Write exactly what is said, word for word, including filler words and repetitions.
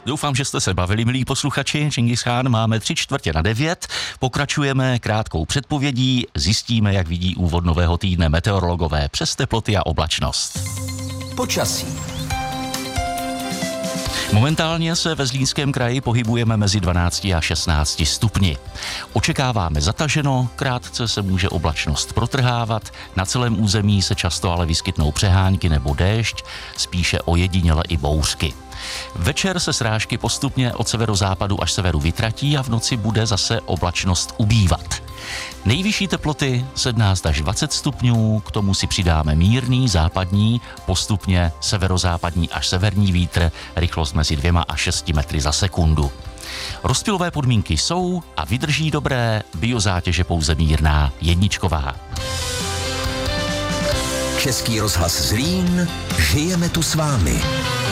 Doufám, že jste se bavili, milí posluchači. Čingis Chán, máme tři čtvrtě na devět. Pokračujeme krátkou předpovědí, zjistíme, jak vidí úvod nového týdne meteorologové přes teploty a oblačnost. Počasí. Momentálně se ve Zlínském kraji pohybujeme mezi dvanácti a šestnácti stupni. Očekáváme zataženo, krátce se může oblačnost protrhávat, na celém území se často ale vyskytnou přehánky nebo déšť, spíše ojediněle i bouřky. Večer se srážky postupně od severozápadu až severu vytratí a v noci bude zase oblačnost ubývat. Nejvyšší teploty sedmnáct až dvacet stupňů, k tomu si přidáme mírný západní, postupně severozápadní až severní vítr, rychlost mezi dvěma a šesti metry za sekundu. Rozptylové podmínky jsou a vydrží dobré, biozátěže pouze mírná, jedničková. Český rozhlas Zlín, žijeme tu s vámi.